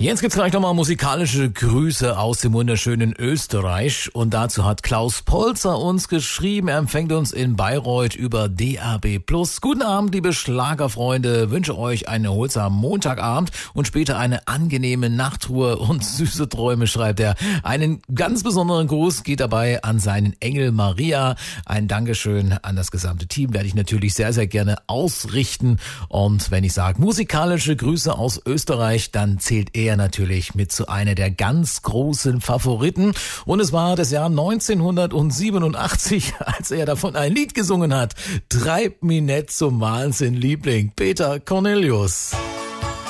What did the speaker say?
Jetzt gibt's gleich nochmal musikalische Grüße aus dem wunderschönen Österreich. Und dazu hat Klaus Polzer uns geschrieben. Er empfängt uns in Bayreuth über DAB+. Guten Abend, liebe Schlagerfreunde. Wünsche euch einen erholsamen Montagabend und später eine angenehme Nachtruhe und süße Träume, schreibt er. Einen ganz besonderen Gruß geht dabei an seinen Engel Maria. Ein Dankeschön an das gesamte Team werde ich natürlich sehr, sehr gerne ausrichten. Und wenn ich sage musikalische Grüße aus Österreich, dann zählt er natürlich mit zu einer der ganz großen Favoriten. Und es war das Jahr 1987, als er davon ein Lied gesungen hat. Treib mich nicht zum Wahnsinn, Liebling. Peter Cornelius.